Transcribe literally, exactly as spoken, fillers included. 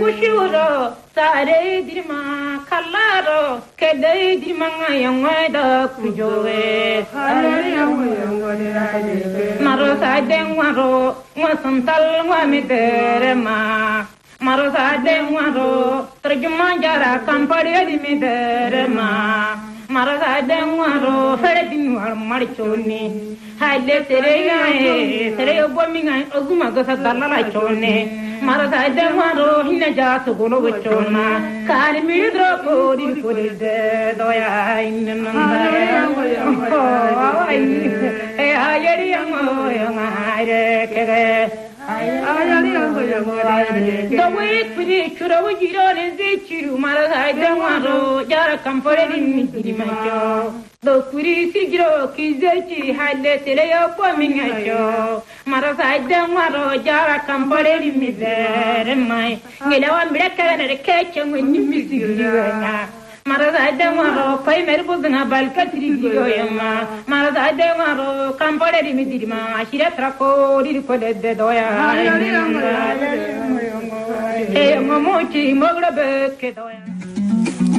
bushuro sare dirma kallaro kede dirma yangwada kujowe maro saden waro wasantal wamiterma maro saden waro terjuma jara kampari dimiterma maro saden waro feredin war marchoni haile sereya sereya bominga oguma gasa dalala chone maro saden waro hinna jaatu golo chona kari midro pori pori de doya inna e ayeri yango yangare kege ayeri yango yangare the way puri chura wujiro ne chiru maro saden waro jara kampore ni macho do puri sigiro kizechi haile sereya bominga cho maro saden waro jara kampore ni midere mai ngelawa mbekere ne keche ngoni misigiro na maro saden waro pai merbu na balkatri giyo yamma maro saden waro kampore ni midirma ashira trako ri ko de doya e momochi mogra be ke doya